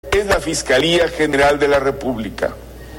Es la Fiscalía General de la República.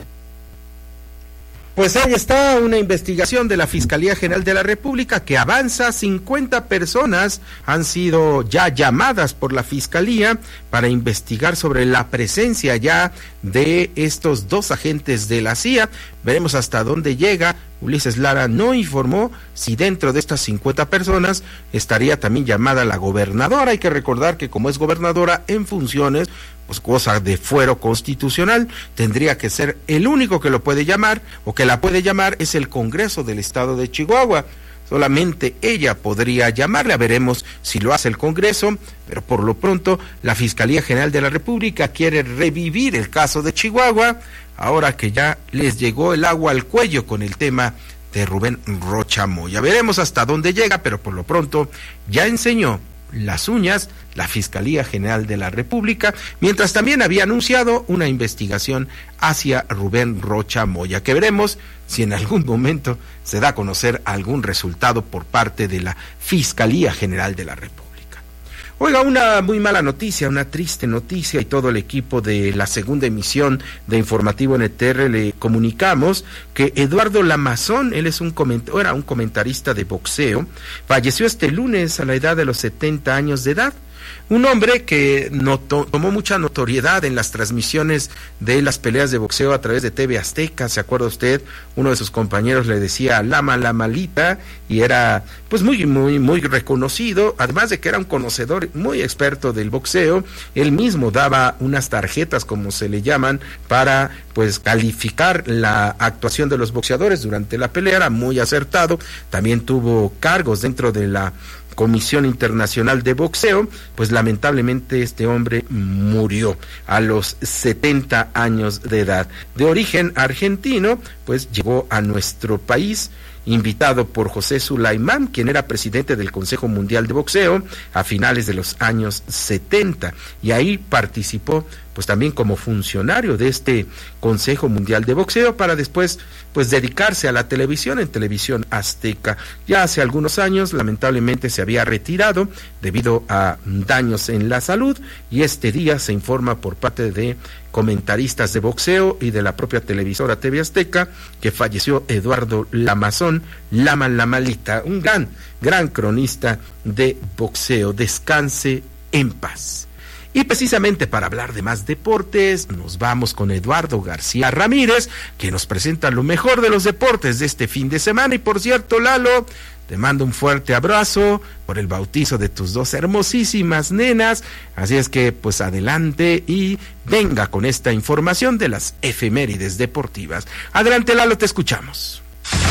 Pues ahí está una investigación de la Fiscalía General de la República que avanza. 50 personas han sido ya llamadas por la Fiscalía para investigar sobre la presencia ya de estos dos agentes de la CIA. Veremos hasta dónde llega. Ulises Lara no informó si dentro de estas 50 personas estaría también llamada la gobernadora. Hay que recordar que como es gobernadora en funciones, pues cosa de fuero constitucional, tendría que ser el único que lo puede llamar o que la puede llamar es el Congreso del Estado de Chihuahua. Solamente ella podría llamarla, veremos si lo hace el Congreso, pero por lo pronto la Fiscalía General de la República quiere revivir el caso de Chihuahua, ahora que ya les llegó el agua al cuello con el tema de Rubén Rocha Moya. Veremos hasta dónde llega, pero por lo pronto ya enseñó las uñas la Fiscalía General de la República, mientras también había anunciado una investigación hacia Rubén Rocha Moya, que veremos si en algún momento se da a conocer algún resultado por parte de la Fiscalía General de la República. Oiga, una muy mala noticia, una triste noticia, y todo el equipo de la segunda emisión de Informativo NTR le comunicamos que Eduardo Lamazón, él es era un comentarista de boxeo, falleció este lunes a la edad de los 70 años de edad. Un hombre que tomó mucha notoriedad en las transmisiones de las peleas de boxeo a través de TV Azteca. ¿Se acuerda usted? Uno de sus compañeros le decía Lama la Malita y era pues muy reconocido, además de que era un conocedor muy experto del boxeo. Él mismo daba unas tarjetas, como se le llaman, para pues calificar la actuación de los boxeadores durante la pelea. Era muy acertado. También tuvo cargos dentro de la Comisión Internacional de Boxeo. Pues lamentablemente este hombre murió a los 70 años de edad. De origen argentino, pues llegó a nuestro país invitado por José Sulaimán, quien era presidente del Consejo Mundial de Boxeo a finales de los años 70, y ahí participó pues también como funcionario de este Consejo Mundial de Boxeo, para después pues dedicarse a la televisión en Televisión Azteca. Ya hace algunos años lamentablemente se había retirado debido a daños en la salud, y este día se informa por parte de comentaristas de boxeo y de la propia televisora TV Azteca que falleció Eduardo Lamazón, Lama la Malita, un gran cronista de boxeo. Descanse en paz. Y precisamente para hablar de más deportes, nos vamos con Eduardo García Ramírez, que nos presenta lo mejor de los deportes de este fin de semana. Y por cierto, Lalo, te mando un fuerte abrazo por el bautizo de tus dos hermosísimas nenas. Así es que, pues adelante y venga con esta información de las efemérides deportivas. Adelante, Lalo, te escuchamos.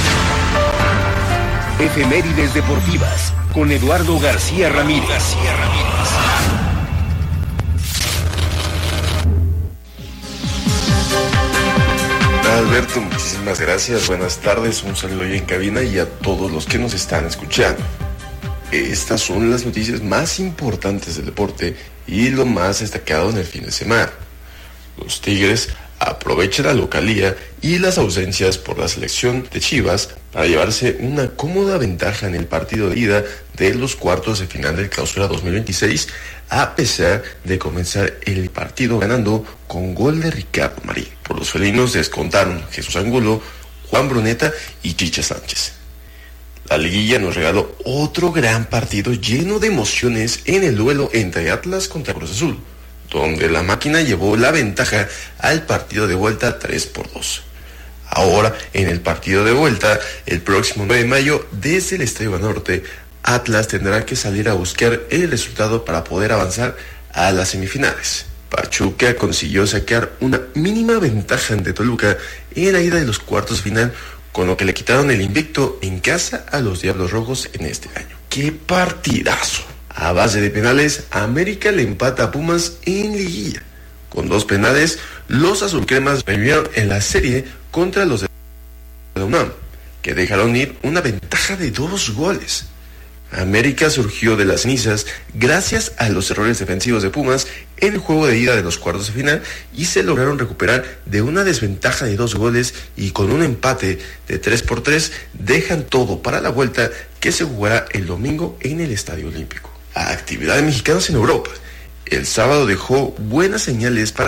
Efemérides deportivas con Eduardo García Ramírez. Alberto, muchísimas gracias, buenas tardes, un saludo ahí en cabina y a todos los que nos están escuchando. Estas son las noticias más importantes del deporte y lo más destacado en el fin de semana. Los Tigres aprovechan la localía y las ausencias por la selección de Chivas para llevarse una cómoda ventaja en el partido de ida de los cuartos de final del Clausura 2026, a pesar de comenzar el partido ganando con gol de Ricardo Marín. Por los felinos descontaron Jesús Angulo, Juan Bruneta y Chicha Sánchez. La liguilla nos regaló otro gran partido lleno de emociones en el duelo entre Atlas contra Cruz Azul, donde la máquina llevó la ventaja al partido de vuelta 3-2. Ahora, en el partido de vuelta, el próximo 9 de mayo, desde el Estadio Banorte, Atlas tendrá que salir a buscar el resultado para poder avanzar a las semifinales. Pachuca consiguió sacar una mínima ventaja ante Toluca en la ida de los cuartos de final, con lo que le quitaron el invicto en casa a los Diablos Rojos en este año. ¡Qué partidazo! A base de penales, América le empata a Pumas en liguilla. Con 2 penales, los azulcremas revivieron en la serie contra los de la UNAM, que dejaron ir una ventaja de 2 goles. América surgió de las cenizas gracias a los errores defensivos de Pumas en el juego de ida de los cuartos de final, y se lograron recuperar de una desventaja de 2 goles, y con un empate de 3-3 dejan todo para la vuelta, que se jugará el domingo en el Estadio Olímpico. Actividad de mexicanos en Europa. El sábado dejó buenas señales para